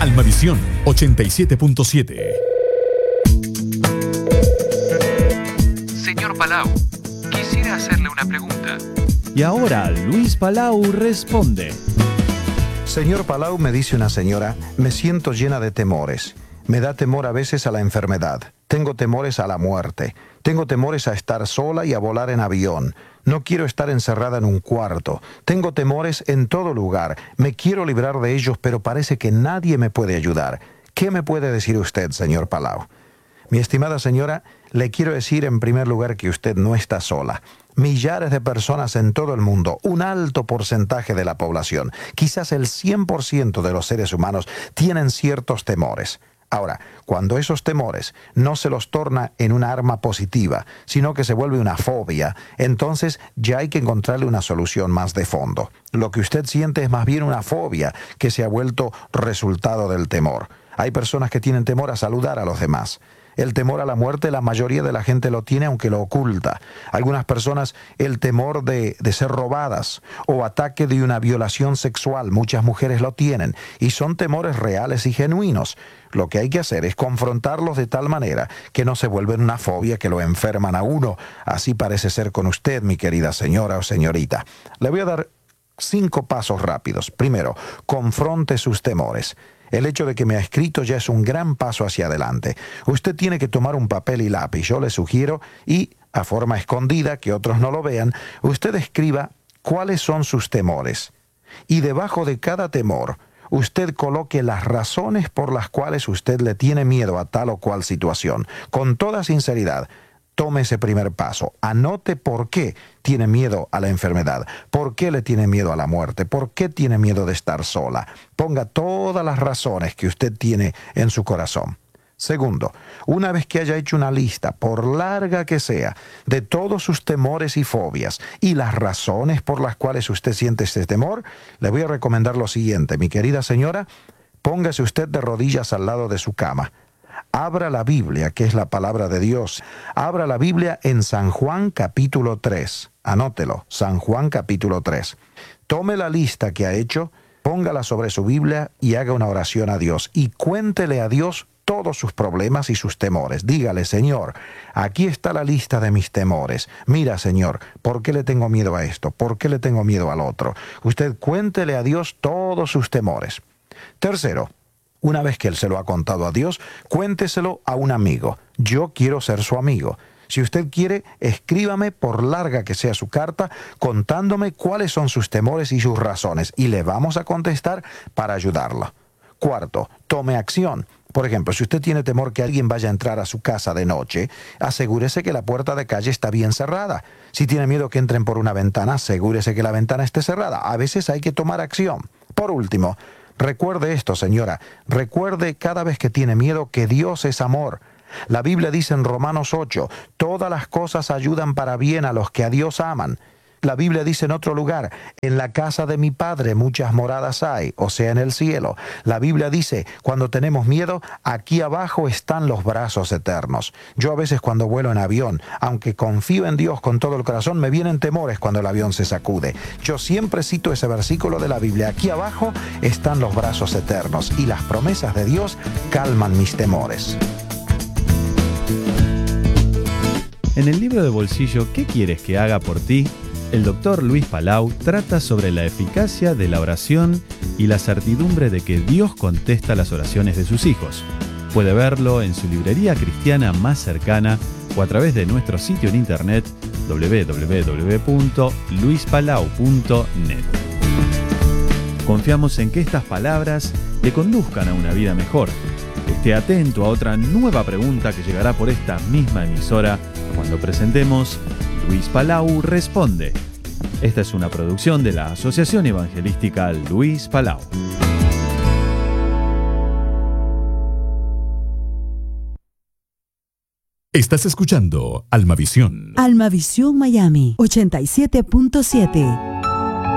Almavisión 87.7. Señor Palau, quisiera hacerle una pregunta. Y ahora Luis Palau responde. Señor Palau, me dice una señora, me siento llena de temores. Me da temor a veces a la enfermedad. Tengo temores a la muerte. Tengo temores a estar sola y a volar en avión. No quiero estar encerrada en un cuarto. Tengo temores en todo lugar. Me quiero librar de ellos, pero parece que nadie me puede ayudar. ¿Qué me puede decir usted, señor Palau? Mi estimada señora, le quiero decir en primer lugar que usted no está sola. Millares de personas en todo el mundo, un alto porcentaje de la población, quizás el 100% de los seres humanos, tienen ciertos temores. Ahora, cuando esos temores no se los torna en una arma positiva, sino que se vuelve una fobia, entonces ya hay que encontrarle una solución más de fondo. Lo que usted siente es más bien una fobia que se ha vuelto resultado del temor. Hay personas que tienen temor a saludar a los demás. El temor a la muerte, la mayoría de la gente lo tiene, aunque lo oculta. Algunas personas, el temor de ser robadas o ataque de una violación sexual, muchas mujeres lo tienen, y son temores reales y genuinos. Lo que hay que hacer es confrontarlos de tal manera que no se vuelven una fobia que lo enferman a uno. Así parece ser con usted, mi querida señora o señorita. Le voy a dar 5 pasos rápidos. Primero, confronte sus temores. El hecho de que me ha escrito ya es un gran paso hacia adelante. Usted tiene que tomar un papel y lápiz. Yo le sugiero, y a forma escondida, que otros no lo vean, usted escriba cuáles son sus temores. Y debajo de cada temor, usted coloque las razones por las cuales usted le tiene miedo a tal o cual situación. Con toda sinceridad, tome ese primer paso. Anote por qué tiene miedo a la enfermedad, por qué le tiene miedo a la muerte, por qué tiene miedo de estar sola. Ponga todas las razones que usted tiene en su corazón. Segundo, una vez que haya hecho una lista, por larga que sea, de todos sus temores y fobias y las razones por las cuales usted siente este temor, le voy a recomendar lo siguiente. Mi querida señora, póngase usted de rodillas al lado de su cama. Abra la Biblia, que es la palabra de Dios. Abra la Biblia en San Juan capítulo 3. Anótelo, San Juan capítulo 3. Tome la lista que ha hecho, póngala sobre su Biblia y haga una oración a Dios. Y cuéntele a Dios todos sus problemas y sus temores. Dígale, Señor, aquí está la lista de mis temores. Mira, Señor, ¿por qué le tengo miedo a esto? ¿Por qué le tengo miedo al otro? Usted cuéntele a Dios todos sus temores. Tercero, una vez que él se lo ha contado a Dios, cuénteselo a un amigo. Yo quiero ser su amigo. Si usted quiere, escríbame, por larga que sea su carta, contándome cuáles son sus temores y sus razones, y le vamos a contestar para ayudarla. Cuarto, tome acción. Por ejemplo, si usted tiene temor que alguien vaya a entrar a su casa de noche, asegúrese que la puerta de calle está bien cerrada. Si tiene miedo que entren por una ventana, asegúrese que la ventana esté cerrada. A veces hay que tomar acción. Por último, recuerde esto, señora. Recuerde cada vez que tiene miedo que Dios es amor. La Biblia dice en Romanos 8, todas las cosas ayudan para bien a los que a Dios aman. La Biblia dice en otro lugar, en la casa de mi Padre muchas moradas hay, o sea, en el cielo. La Biblia dice, cuando tenemos miedo, aquí abajo están los brazos eternos. Yo a veces cuando vuelo en avión, aunque confío en Dios con todo el corazón, me vienen temores cuando el avión se sacude. Yo siempre cito ese versículo de la Biblia, aquí abajo están los brazos eternos, y las promesas de Dios calman mis temores. En el libro de bolsillo ¿Qué quieres que haga por ti?, el doctor Luis Palau trata sobre la eficacia de la oración y la certidumbre de que Dios contesta las oraciones de sus hijos. Puede verlo en su librería cristiana más cercana o a través de nuestro sitio en internet www.luispalau.net. Confiamos en que estas palabras le conduzcan a una vida mejor. Esté atento a otra nueva pregunta que llegará por esta misma emisora cuando presentemos Luis Palau Responde. Esta es una producción de la Asociación Evangelística Luis Palau. Estás escuchando Almavisión. Almavisión Miami 87.7.